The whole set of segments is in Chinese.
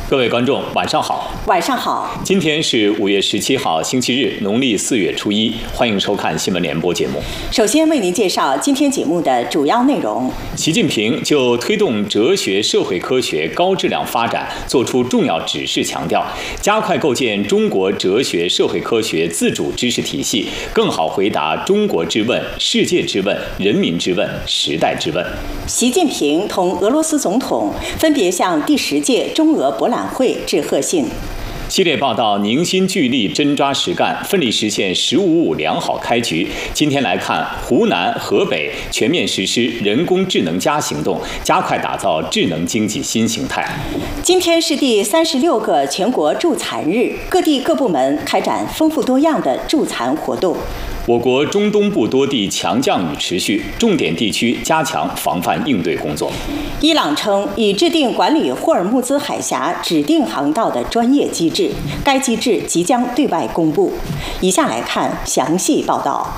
各位观众，晚上好。 晚上好。 今天是5月17号，星期日，农历4月初1。欢迎收看新闻联播节目。 首先为您介绍今天节目的主要内容。 习近平就推动哲学社会科学高质量发展作出重要指示，强调加快构建中国哲学社会科学自主知识体系，更好回答中国之问、世界之问、人民之问、时代之问。 习近平同俄罗斯总统分别向第10届中俄博览会致贺信。 系列报道凝心聚力，真抓实干，奋力实现“15+5”良好开局。今天来看湖南、河北全面实施人工智能行动，加快打造智能经济新形态。 今天是第36个全国助残日，各地各部门开展丰富多样的助残活动。 我国中东部多地强降雨持续，重点地区加强防范应对工作。 伊朗称已制定管理霍尔木兹海峡指定航道的专业机制，该机制即将对外公布。以下来看详细报道。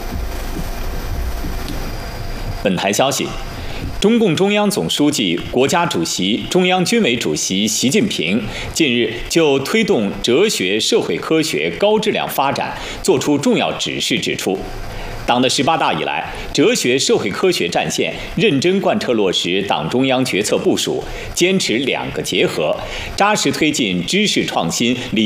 本台消息。中共中央总书记、国家主席、中央军委主席习近平近日就推动哲学社会科学高质量发展作出重要指示，指出，党的18大以来，哲学社会科学战线认真贯彻落实党中央决策部署，坚持2个结合，扎实推进知识创新、理